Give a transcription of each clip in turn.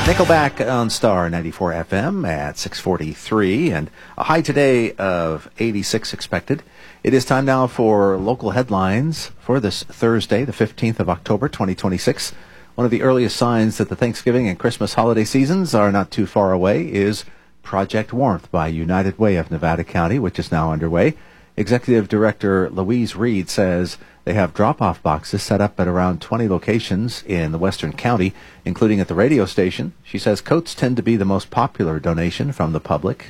Nickelback on Star 94 FM at 6:43, and a high today of 86 expected. It is time now for local headlines for this Thursday, the 15th of October, 2026. One of the earliest signs that the Thanksgiving and Christmas holiday seasons are not too far away is Project Warmth by United Way of Nevada County, which is now underway. Executive Director Louise Reed says they have drop-off boxes set up at around 20 locations in the Western County, including at the radio station. She says coats tend to be the most popular donation from the public.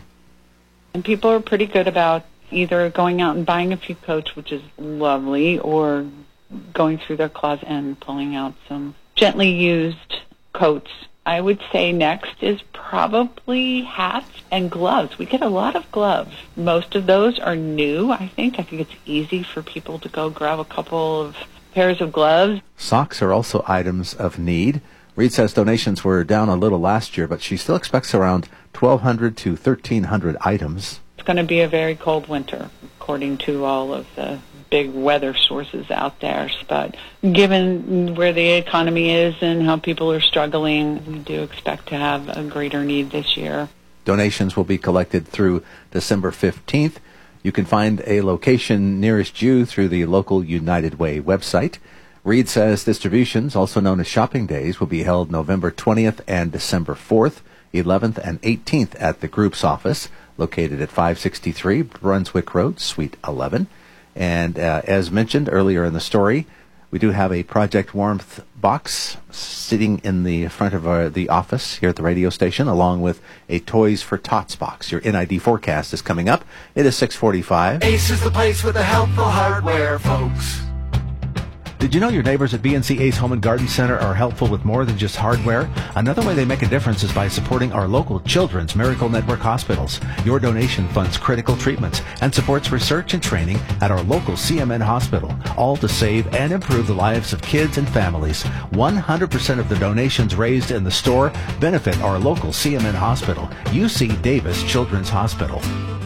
And people are pretty good about either going out and buying a few coats, which is lovely, or going through their closet and pulling out some gently used coats. I would say next is probably hats and gloves. We get a lot of gloves. Most of those are new, I think. I think it's easy for people to go grab a couple of pairs of gloves. Socks are also items of need. Reed says donations were down a little last year, but she still expects around 1,200 to 1,300 items. It's going to be a very cold winter, according to all of the big weather sources out there. But given where the economy is and how people are struggling, we do expect to have a greater need this year. Donations will be collected through December 15th. You can find a location nearest you through the local United Way website. Reed says distributions, also known as shopping days, will be held November 20th and December 4th, 11th and 18th at the group's office, located at 563 Brunswick Road, Suite 11. And as mentioned earlier in the story, we do have a Project Warmth box sitting in the front of the office here at the radio station, along with a Toys for Tots box. Your NID forecast is coming up. It is 6:45. Ace is the place with the helpful hardware, folks. Did you know your neighbors at BNC Ace Home and Garden Center are helpful with more than just hardware? Another way they make a difference is by supporting our local Children's Miracle Network hospitals. Your donation funds critical treatments and supports research and training at our local CMN hospital, all to save and improve the lives of kids and families. 100% of the donations raised in the store benefit our local CMN hospital, UC Davis Children's Hospital.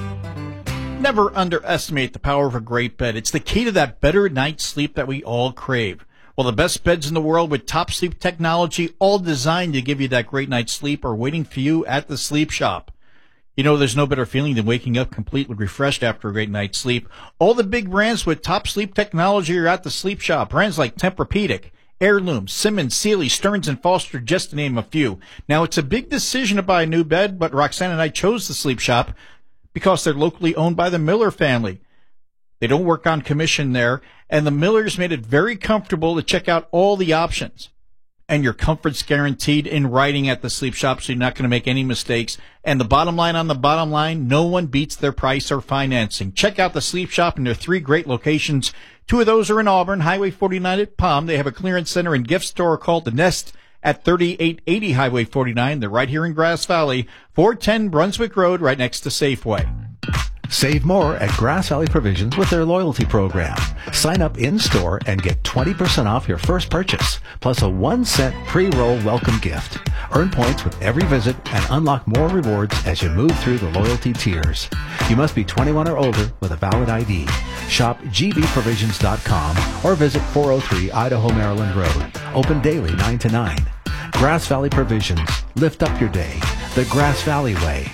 Never underestimate the power of a great bed. It's the key to that better night's sleep that we all crave. Well, the best beds in the world with top sleep technology, all designed to give you that great night's sleep, are waiting for you at the Sleep Shop. You know, there's no better feeling than waking up completely refreshed after a great night's sleep. All the big brands with top sleep technology are at the Sleep Shop. Brands like Tempur-Pedic, Heirloom, Simmons, Sealy, Stearns & Foster, just to name a few. Now, it's a big decision to buy a new bed, but Roxanne and I chose the Sleep Shop because they're locally owned by the Miller family. They don't work on commission there, and the Millers made it very comfortable to check out all the options. And your comfort's guaranteed in writing at the Sleep Shop, so you're not going to make any mistakes. And the bottom line on the bottom line, no one beats their price or financing. Check out the Sleep Shop in their 3 great locations. 2 of those are in Auburn, Highway 49 at Palm. They have a clearance center and gift store called The Nest at 3880 Highway 49. They're right here in Grass Valley, 410 Brunswick Road, right next to Safeway. Save more at Grass Valley Provisions with their loyalty program. Sign up in-store and get 20% off your first purchase, plus a 1-cent pre-roll welcome gift. Earn points with every visit and unlock more rewards as you move through the loyalty tiers. You must be 21 or older with a valid ID. Shop gbprovisions.com or visit 403 Idaho, Maryland Road. Open daily 9 to 9. Grass Valley Provisions. Lift up your day. The Grass Valley way.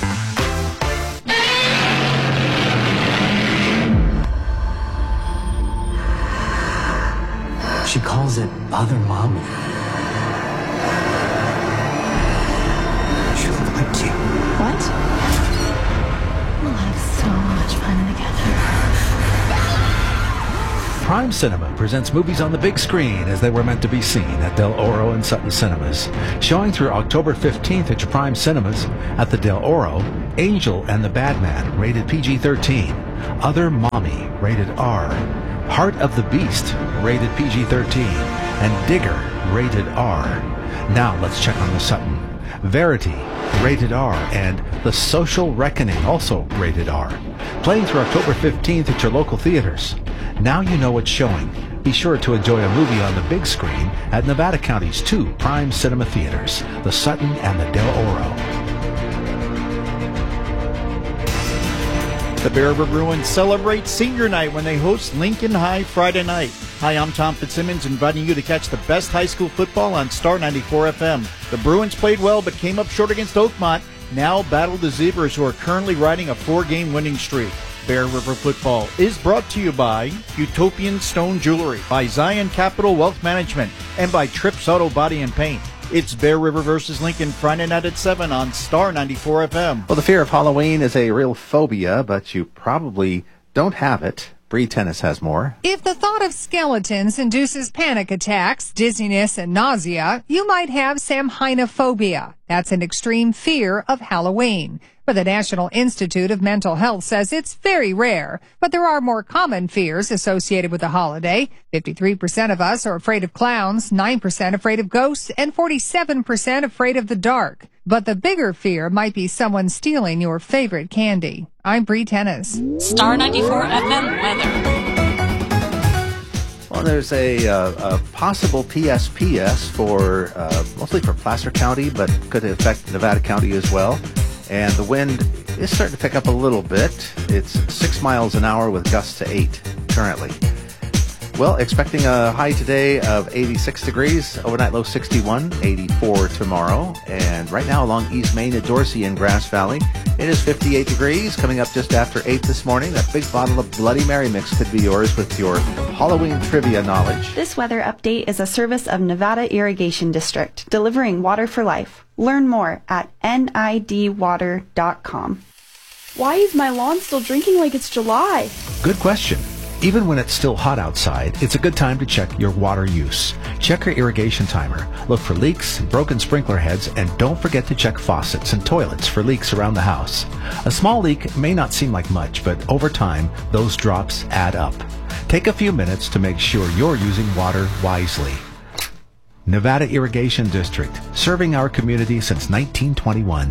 She calls it Other Mommy. She looked like you. What? We'll have so much fun together. Prime Cinema presents movies on the big screen as they were meant to be seen at Del Oro and Sutton Cinemas. Showing through October 15th at your Prime Cinemas at the Del Oro, Angel and the Bad Man, rated PG-13. Other Mommy, rated R. Heart of the Beast, rated PG-13, and Digger, rated R. Now let's check on the Sutton. Verity, rated R, and The Social Reckoning, also rated R. Playing through October 15th at your local theaters. Now you know what's showing. Be sure to enjoy a movie on the big screen at Nevada County's 2 Prime Cinema theaters, the Sutton and the Del Oro. The Bear River Bruins celebrate senior night when they host Lincoln High Friday night. Hi, I'm Tom Fitzsimmons, inviting you to catch the best high school football on Star 94 FM. The Bruins played well but came up short against Oakmont. Now battle the Zebras, who are currently riding a 4-game winning streak. Bear River Football is brought to you by Utopian Stone Jewelry, by Zion Capital Wealth Management, and by Trips Auto Body and Paint. It's Bear River versus Lincoln, Friday night at 7 on Star 94 FM. Well, the fear of Halloween is a real phobia, but you probably don't have it. Bree Tennis has more. If the thought of skeletons induces panic attacks, dizziness, and nausea, you might have samhainophobia. That's an extreme fear of Halloween. But the National Institute of Mental Health says it's very rare. But there are more common fears associated with the holiday. 53% of us are afraid of clowns, 9% afraid of ghosts, and 47% afraid of the dark. But the bigger fear might be someone stealing your favorite candy. I'm Bree Tennis. Star 94 FM weather. Well, there's a possible PSPS for mostly for Placer County, but could affect Nevada County as well. And the wind is starting to pick up a little bit. It's 6 miles an hour with gusts to 8 currently. Well, expecting a high today of 86 degrees, overnight low 61, 84 tomorrow. And right now along East Main at Dorsey and Grass Valley, it is 58 degrees, coming up just after 8 this morning. That big bottle of Bloody Mary mix could be yours with your Halloween trivia knowledge. This weather update is a service of Nevada Irrigation District, delivering water for life. Learn more at nidwater.com. Why is my lawn still drinking like it's July? Good question. Even when it's still hot outside, it's a good time to check your water use. Check your irrigation timer. Look for leaks, broken sprinkler heads, and don't forget to check faucets and toilets for leaks around the house. A small leak may not seem like much, but over time, those drops add up. Take a few minutes to make sure you're using water wisely. Nevada Irrigation District, serving our community since 1921.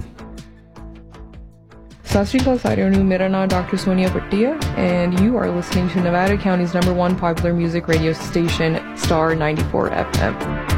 ਸਤਿ ਸ਼੍ਰੀ ਅਕਾਲ ਸਾਰਿਆਂ ਨੂੰ ਮੇਰਾ ਨਾਮ doctor Sonia ਭੱਟੀਆ and you are listening to Nevada County's #1 popular music radio station Star 94 FM.